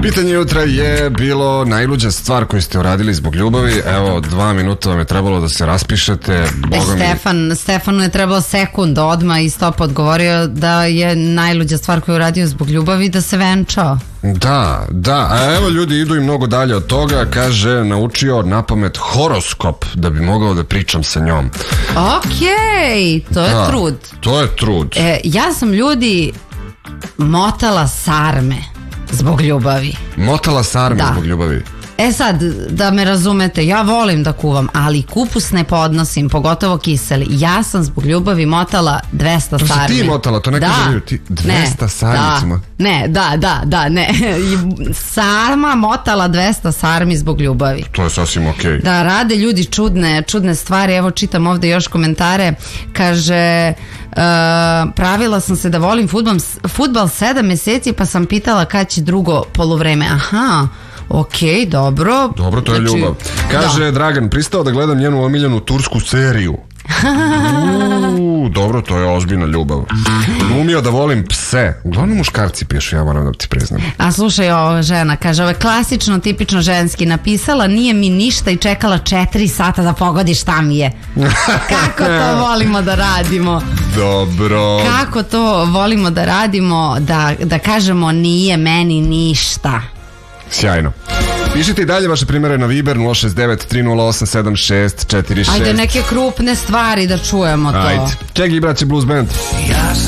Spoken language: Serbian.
Pitanje jutra je bilo najluđa stvar koju ste uradili zbog ljubavi. Evo, 2 minuta vam je trebalo da se raspišete. Stefanu je trebalo sekund odmah i stop odgovorio da je najluđa stvar koju je uradio zbog ljubavi da se venčao. Da, a evo ljudi idu i mnogo dalje od toga. Kaže, naučio napamet horoskop da bi mogao da pričam sa njom. Okej, to je trud. To je trud. Ja sam ljudi motala sarme zbog ljubavi. Motala sarme zbog ljubavi. Sad, da me razumete, ja volim da kuvam, ali kupus ne podnosim, pogotovo kiseli. Ja sam zbog ljubavi motala 200 sarmi. To si ti motala, to ne kaže ti 200 sarmicima. Ne. Sama motala 200 sarmi zbog ljubavi. To je sasvim okej. Da, rade ljudi čudne stvari. Evo čitam ovde još komentare. Kaže, pravila sam se da volim fudbal 7 meseci, pa sam pitala kad će drugo poluvreme. Aha, okej, dobro. Dobro, to je ljubav. Kaže Dragan, pristao da gledam njenu omiljenu tursku seriju. Dobro, to je ozbiljna ljubav. Umio da volim pse. Uglavnom muškarci pišu, ja moram da ti priznam. A slušaj, ova žena kaže, ovo je klasično, tipično ženski. Napisala, nije mi ništa i čekala 4 sata da pogodi šta mi je. Kako to volimo da radimo. Dobro. Kako to volimo da radimo, da kažemo nije meni ništa. Sjajno. Pišite i dalje vaše primjere na Viber 069 308 7646. Ajde, neke krupne stvari da čujemo to. Ajde. Kegi i braće Blues Band.